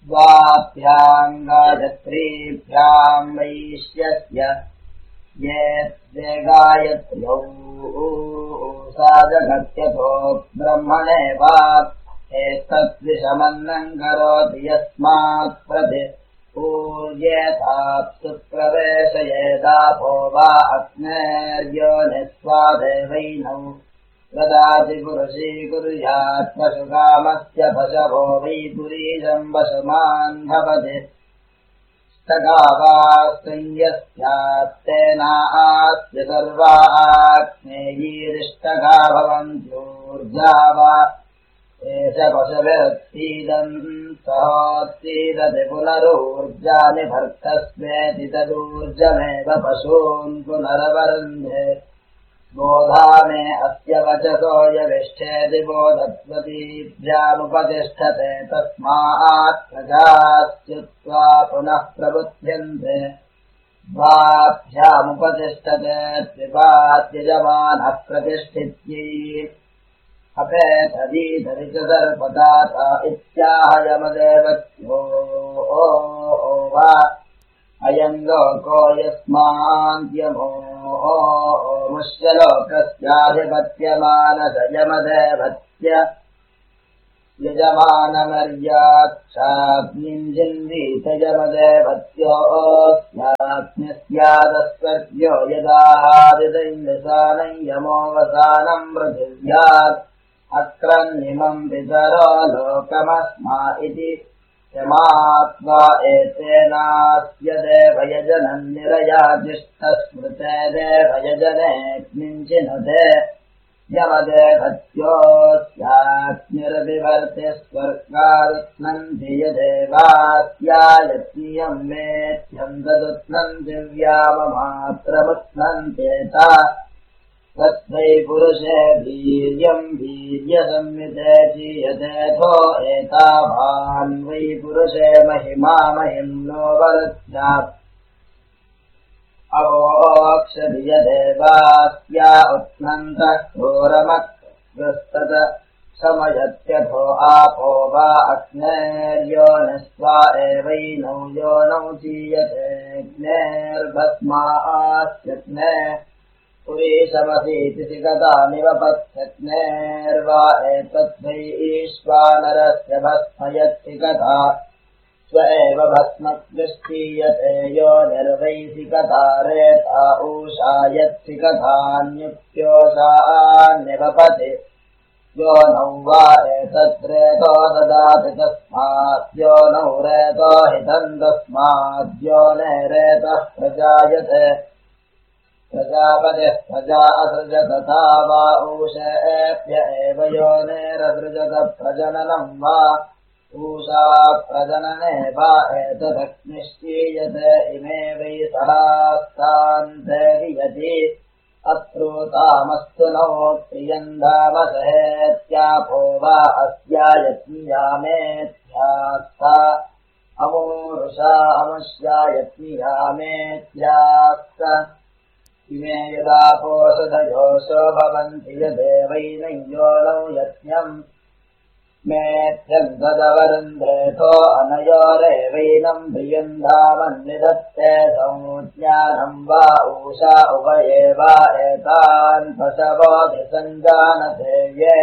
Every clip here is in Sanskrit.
द्वाभ्याम् गायत्रीभ्याम् वैश्यस्य ये गायत्र्यौ सा जगत्यतो ब्रह्मणेव एतद्विषमन्नम् करोति यस्मात् प्रति पूर्येताप्सु प्रवेशयेदापो वा अग्नेर्योनिस्वादेवैनौ ददाति पुरुषीकुर्यात् पशुकामस्य पशवो वै पुरीशम् वशुमान् भवति स्तगावास्त्रियस्यात्तेनास्य सर्वाग्नेयीरिष्टगा भवन्त्यूर्जा वा एष पशुभिरुत्सीदन् सहोत्सीदति पुनरूर्जानि भर्तस्वेति तदूर्जमेव पशून् पुनरवरुन्धे बोधा मे अस्य वचसो यविष्ठेति बोधत्वतीभ्यामुपतिष्ठते तस्मात् प्रजास्युत्वा पुनः प्रबुध्यन्ते द्वाभ्यामुपतिष्ठते त्रिपात्यजमानः प्रतिष्ठित्यै अपेतदीधरि च सर्पदाता इत्याह यमदेवत्यो वा अयम् लोको यस्मान्त्यमो मुष्यलोकस्याधिपत्यमानस यमदेवत्य यजमानमर्याच्छाग्निम् जिन्वीत यमदेवत्योऽस्याग्निस्यादस्वर्ग्यो यदादिदैन्द्रसानम् यमोऽवसानम् पृथिव्यात् अक्रन्निमम् पितरो लोकमस्मा इति यमात्वा एतेनास्य देवयजनम् निरयाजिष्टस्मृते देवयजनेऽग्निञ्चिनुते यमदेवत्योऽस्याग्निरभिवर्ते स्वर्गादुत्नन्ति यदेवास्यायत्नियम् मेध्यम् तदुत्नन्ति व्याममात्रमुत्नन्त्येता तस्मै पुरुषे वीर्यम् वीर्यसंयुते चीयतेऽथो एतावान् वै पुरुषे महिमा महिम्नो वरुध्यात् अवोक्षति यदेवास्या उत्नन्तः क्रूरमत्कृस्तत समयत्यथो आपो वा अग्नेर्योनिस्वा एवैनौ योनौ चीयतेऽग्नेर्भस्मास्यग्ने पुरीशमसीति सिगतानिव पत्यग्नेर्वा एतद्वै ईश्वानरस्य भस्मयत्सिकता स्व एव भस्मकृष्टीयते यो निर्वैसिकता रेता ऊषा यत्सिकथान्युक्त्योषान्निवपति यो नौ वा एतद्रेतो ददाति तस्मात् यो नौ रेतो हितम् तस्मात् यो नेरेतः प्रजायते प्रजापतिः प्रजा असृजत तथा वा ऊषेभ्य एव योनेरसृजत प्रजननम् वा ऊषा प्रजनने वा एतदग्निश्चीयते इमे वै सहास्तान्ते वियति अत्रूतामस्तु नो प्रियन्दामसहेत्यापो वा अस्यायत्नियामेत्यास्ता अमूरुषा अमुष्यायत्नियामेत्यास्ता इमे यदापोषधयोषो भवन्ति यदेवैनं योनौ यज्ञम् मेध्यम् तदवरुन्ध्रेथो अनयोरेवैनम् प्रियन्धामन्निधत्ते संज्ञानम् वा ऊषा उभये वा एतान् पशवोऽभिसञ्जानते ये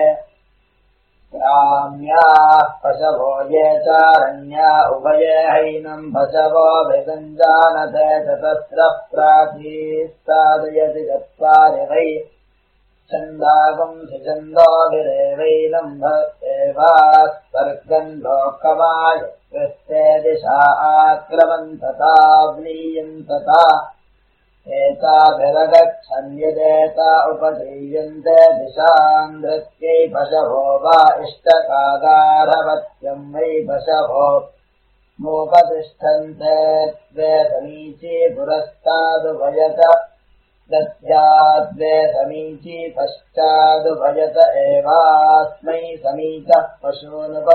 ग्राम्याः पशवो ये चारण्या उभये हैनम् पशवोऽभिसञ्जानते चतस्रः प्राचीस्तादयति चत्वारि वै छन्दागुंसि छन्दोभिरेवैनम् भक्तेवास्वर्गम् लोकमायकृस्ते दिशा आक्रमन्तताव्लीयन्तता एताभिरगच्छन्यदेता उपधीयन्ते दिशाम् नृत्यै पशवो वा इष्टकागारवत्यम् वै पशवो मोपतिष्ठन्ते त्वे समीची पुरस्तादुभयत दद्याद्वे समीची पश्चादुभयत एवास्मै समीचः पशूनुप